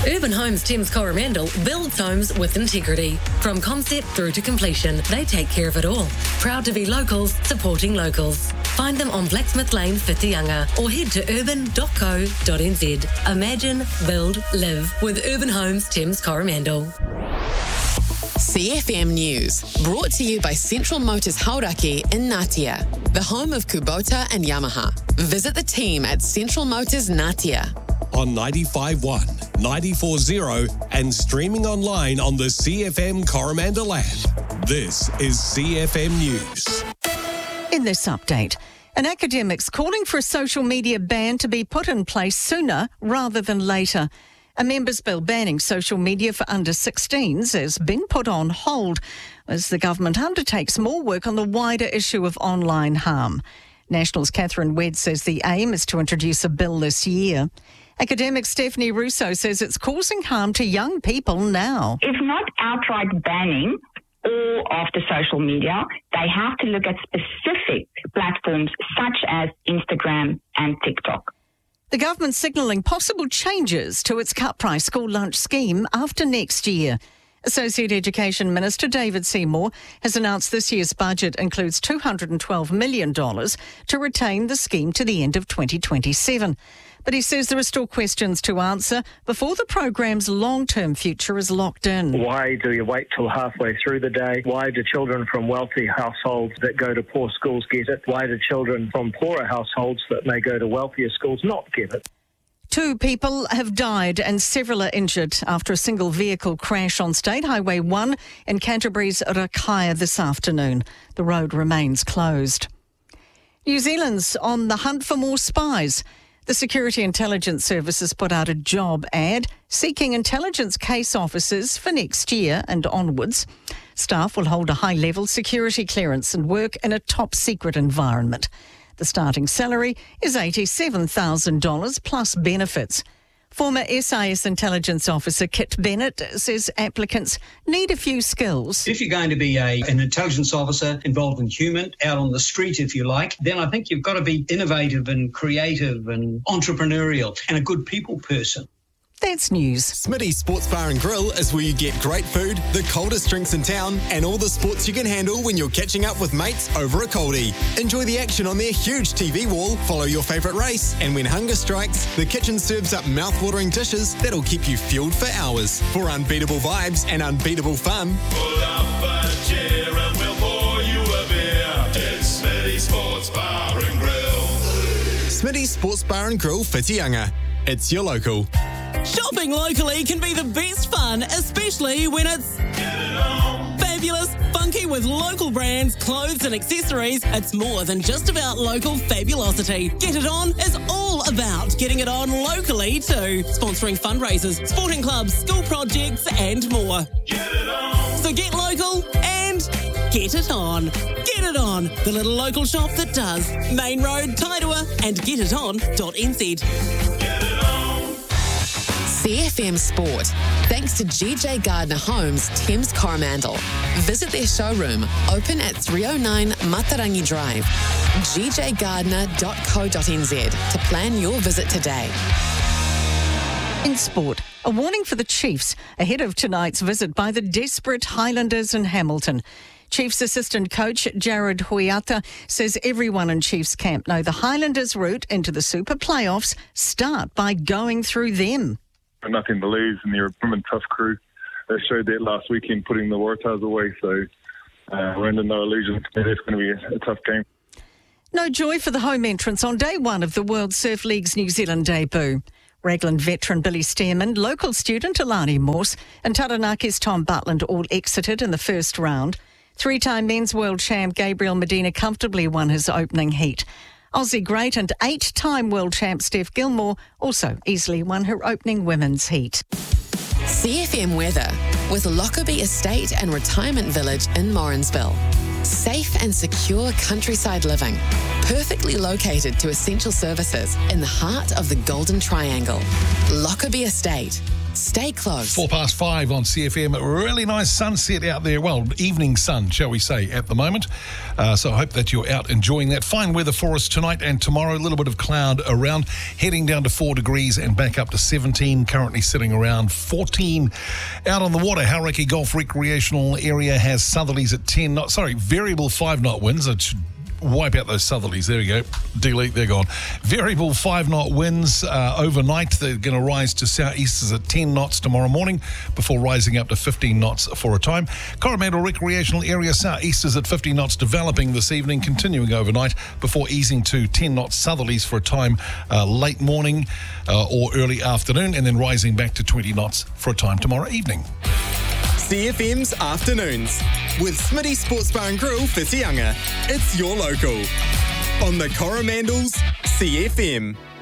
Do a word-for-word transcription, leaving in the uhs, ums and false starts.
Urban Homes Thames Coromandel builds homes with integrity. From concept through to completion, they take care of it all. Proud to be locals, supporting locals. Find them on Blacksmith Lane, Whitianga, or head to urban dot co dot n z. Imagine, build, live with Urban Homes Thames Coromandel. C F M News, brought to you by Central Motors Hauraki in Ngatea, the home of Kubota and Yamaha. Visit the team at Central Motors Ngatea. On ninety-five point one, ninety-four point zero and streaming online on the C F M Coromandel app. This is C F M News. In this update, an academic's calling for a social media ban to be put in place sooner rather than later. A members' bill banning social media for under sixteens has been put on hold as the government undertakes more work on the wider issue of online harm. National's Catherine Wedd says the aim is to introduce a bill this year. Academic Stephanie Russo says it's causing harm to young people now. If not outright banning all of the social media, they have to look at specific platforms such as Instagram and TikTok. The government's signalling possible changes to its cut price school lunch scheme after next year. Associate Education Minister David Seymour has announced this year's budget includes two hundred twelve million dollars to retain the scheme to the end of twenty twenty-seven. But he says there are still questions to answer before the programme's long-term future is locked in. Why do you wait till halfway through the day? Why do children from wealthy households that go to poor schools get it? Why do children from poorer households that may go to wealthier schools not get it? Two people have died and several are injured after a single vehicle crash on State Highway one in Canterbury's Rakaia this afternoon. The road remains closed. New Zealand's on the hunt for more spies. The Security Intelligence Service has put out a job ad seeking intelligence case officers for next year and onwards. Staff will hold a high-level security clearance and work in a top-secret environment. The starting salary is eighty-seven thousand dollars plus benefits. Former S I S intelligence officer Kit Bennett says applicants need a few skills. If you're going to be a, an intelligence officer involved in human, out on the street if you like, then I think you've got to be innovative and creative and entrepreneurial and a good people person. That's news. Smitty's Sports Bar and Grill is where you get great food, the coldest drinks in town, and all the sports you can handle when you're catching up with mates over a coldie. Enjoy the action on their huge T V wall, follow your favourite race, and when hunger strikes, the kitchen serves up mouth-watering dishes that'll keep you fueled for hours. For unbeatable vibes and unbeatable fun, pull up a chair and we'll pour you a beer. It's Smitty's Sports Bar and Grill. Smitty's Sports Bar and Grill, Whitianga. It's your local. Shopping locally can be the best fun, especially when it's fabulous, funky with local brands, clothes and accessories. It's more than just about local fabulosity. Get It On is all about getting it on locally too. Sponsoring fundraisers, sporting clubs, school projects and more. Get it on. So get local and get it on. Get It On, the little local shop that does. Main Road, Tairua and get it on dot n z. C F M Sport, thanks to G J Gardner Homes, Thames Coromandel. Visit their showroom, open at three oh nine Matarangi Drive, g j gardner dot co dot n z to plan your visit today. In sport, a warning for the Chiefs ahead of tonight's visit by the desperate Highlanders in Hamilton. Chiefs assistant coach Jared Hoiata says everyone in Chiefs camp know the Highlanders' route into the Super Playoffs start by going through them. Nothing to lose, and they're a tough crew. They showed that last weekend, putting the Waratahs away. So uh, we're under no illusion that it's going to be a, a tough game. No joy for the home entrance on day one of the World Surf League's New Zealand debut. Raglan veteran Billy Stearman, local student Alani Morse, and Taranaki's Tom Butland all exited in the first round. Three-time men's world champ Gabriel Medina comfortably won his opening heat. Aussie great and eight-time world champ Steph Gilmore also easily won her opening women's heat. C F M weather with Lockerbie Estate and Retirement Village in Morrinsville. Safe and secure countryside living, perfectly located to essential services in the heart of the Golden Triangle. Lockerbie Estate. Stay close. Four past five on C F M. Really nice sunset out there. Well, evening sun, shall we say, at the moment. Uh, so I hope that you're out enjoying that. Fine weather for us tonight and tomorrow. A little bit of cloud around. Heading down to four degrees and back up to seventeen. Currently sitting around fourteen. Out on the water, Hauraki Golf Recreational Area has southerlies at ten knots. Sorry, variable five knot winds. It should wipe out those southerlies. There we go. Delete, they're gone. Variable five knot winds uh, overnight. They're going to rise to southeasters at ten knots tomorrow morning before rising up to fifteen knots for a time. Coromandel Recreational Area southeasters at fifty knots developing this evening, continuing overnight before easing to ten knots southerlies for a time uh, late morning uh, or early afternoon, and then rising back to twenty knots for a time tomorrow evening. C F M's Afternoons with Smitty Sports Bar and Grill, Whitianga. It's your local. On the Coromandel's C F M.